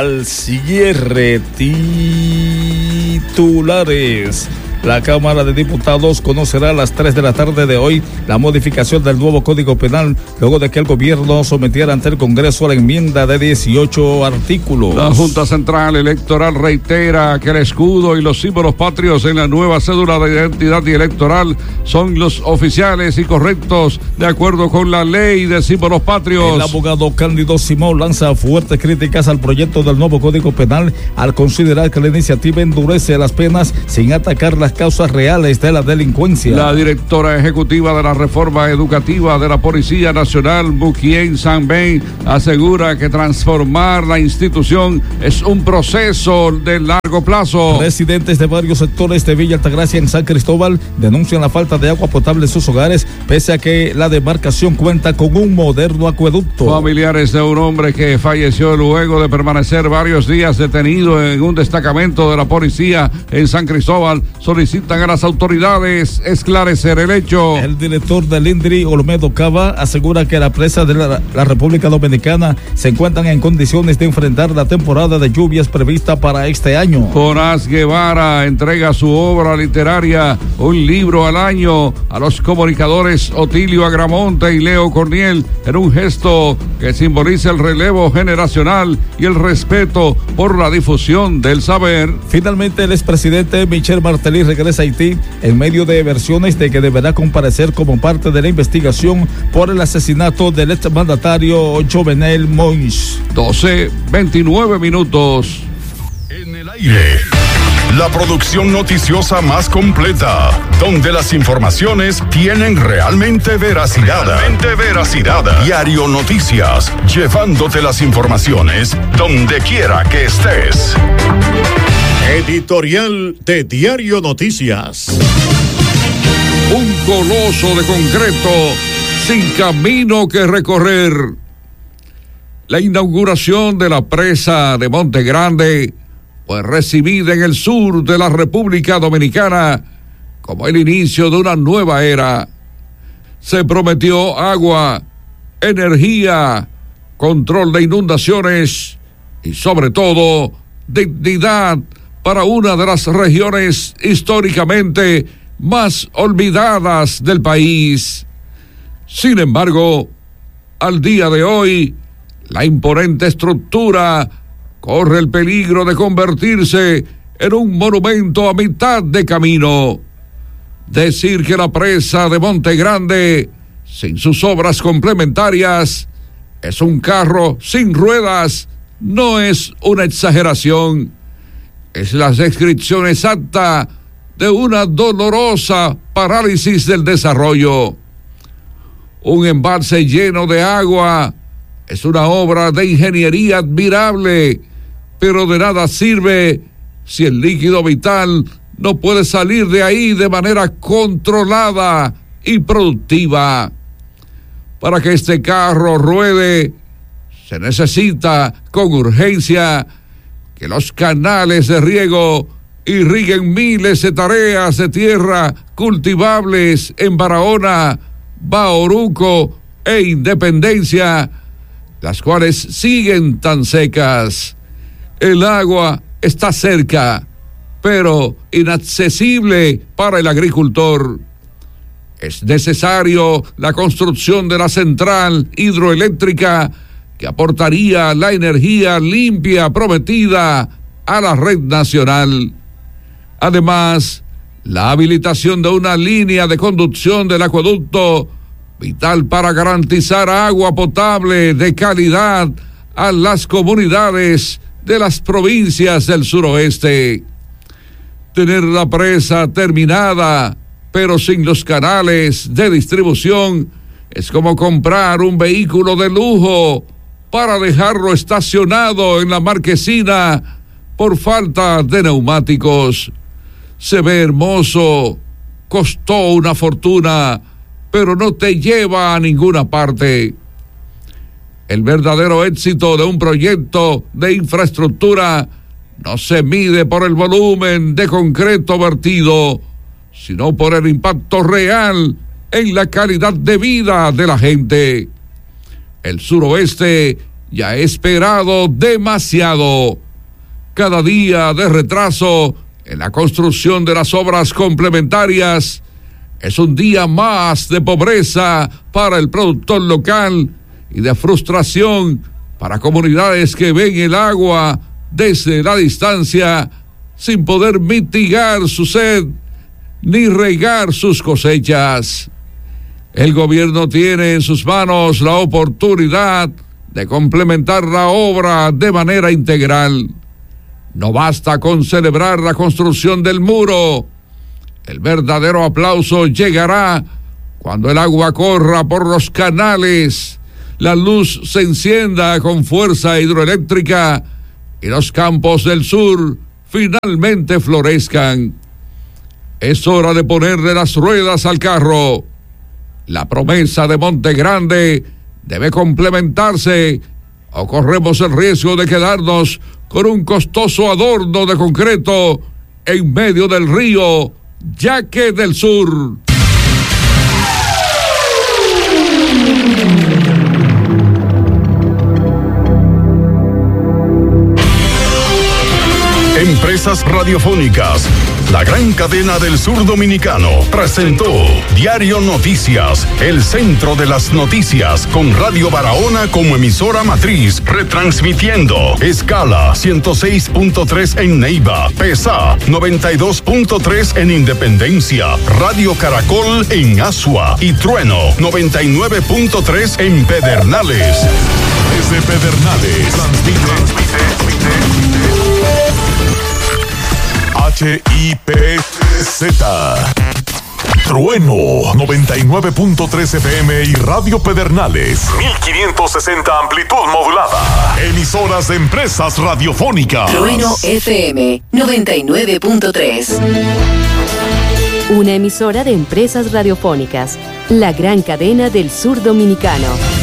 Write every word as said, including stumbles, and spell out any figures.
al cierre. Titulares. La Cámara de Diputados conocerá a las tres de la tarde de hoy la modificación del nuevo Código Penal, luego de que el gobierno sometiera ante el Congreso la enmienda de dieciocho artículos. La Junta Central Electoral reitera que el escudo y los símbolos patrios en la nueva cédula de identidad y electoral son los oficiales y correctos de acuerdo con la ley de símbolos patrios. El abogado Cándido Simón lanza fuertes críticas al proyecto del nuevo Código Penal al considerar que la iniciativa endurece las penas sin atacar las causas reales de la delincuencia. La directora ejecutiva de la reforma educativa de la Policía Nacional, Mukien Sanben, asegura que transformar la institución es un proceso de largo plazo. Residentes de varios sectores de Villa Altagracia en San Cristóbal denuncian la falta de agua potable en sus hogares, pese a que la demarcación cuenta con un moderno acueducto. Familiares de un hombre que falleció luego de permanecer varios días detenido en un destacamento de la policía en San Cristóbal solicitan a las autoridades esclarecer el hecho. El director del INDRI, Olmedo Cava, asegura que las presas de la, la República Dominicana se encuentran en condiciones de enfrentar la temporada de lluvias prevista para este año. Jonás Guevara entrega su obra literaria, un libro al año, a los comunicadores Otilio Agramonte y Leo Corniel, en un gesto que simboliza el relevo generacional y el respeto por la difusión del saber. Finalmente, el expresidente Michel Martelly regresa a Haití en medio de versiones de que deberá comparecer como parte de la investigación por el asesinato del exmandatario Jovenel Moïse. doce veintinueve minutos. En el aire, la producción noticiosa más completa, donde las informaciones tienen realmente veracidad. Realmente veracidad. Diario Noticias, llevándote las informaciones donde quiera que estés. Editorial de Diario Noticias. Un coloso de concreto sin camino que recorrer. La inauguración de la presa de Monte Grande fue recibida en el sur de la República Dominicana como el inicio de una nueva era. Se prometió agua, energía, control de inundaciones y sobre todo dignidad para una de las regiones históricamente más olvidadas del país. Sin embargo, al día de hoy, la imponente estructura corre el peligro de convertirse en un monumento a mitad de camino. Decir que la presa de Monte Grande, sin sus obras complementarias, es un carro sin ruedas, no es una exageración. Es la descripción exacta de una dolorosa parálisis del desarrollo. Un embalse lleno de agua es una obra de ingeniería admirable, pero de nada sirve si el líquido vital no puede salir de ahí de manera controlada y productiva. Para que este carro ruede, se necesita con urgencia que los canales de riego irriguen miles de tareas de tierra cultivables en Barahona, Bauruco e Independencia, las cuales siguen tan secas. El agua está cerca, pero inaccesible para el agricultor. Es necesario la construcción de la central hidroeléctrica que aportaría la energía limpia prometida a la red nacional. Además, la habilitación de una línea de conducción del acueducto, vital para garantizar agua potable de calidad a las comunidades de las provincias del suroeste. Tener la presa terminada, pero sin los canales de distribución, es como comprar un vehículo de lujo para dejarlo estacionado en la marquesina por falta de neumáticos. Se ve hermoso, costó una fortuna, pero no te lleva a ninguna parte. El verdadero éxito de un proyecto de infraestructura no se mide por el volumen de concreto vertido, sino por el impacto real en la calidad de vida de la gente. El suroeste ya he esperado demasiado. Cada día de retraso en la construcción de las obras complementarias es un día más de pobreza para el productor local y de frustración para comunidades que ven el agua desde la distancia sin poder mitigar su sed ni regar sus cosechas. El gobierno tiene en sus manos la oportunidad de complementar la obra de manera integral. No basta con celebrar la construcción del muro. El verdadero aplauso llegará cuando el agua corra por los canales, la luz se encienda con fuerza hidroeléctrica y los campos del sur finalmente florezcan. Es hora de ponerle las ruedas al carro. La promesa de Monte Grande debe complementarse o corremos el riesgo de quedarnos con un costoso adorno de concreto en medio del río Yaque del Sur. Empresas Radiofónicas, la gran cadena del sur dominicano, presentó Diario Noticias, el centro de las noticias, con Radio Barahona como emisora matriz, retransmitiendo escala ciento seis punto tres en Neiva, Pesa noventa y dos punto tres en Independencia, Radio Caracol en Asua y Trueno noventa y nueve punto tres en Pedernales. Desde Pedernales, transmite H I P Z. Trueno noventa y nueve punto tres F M y Radio Pedernales mil quinientos sesenta amplitud modulada. Emisoras de Empresas Radiofónicas. Trueno F M noventa y nueve punto tres. Una emisora de Empresas Radiofónicas, la gran cadena del sur dominicano.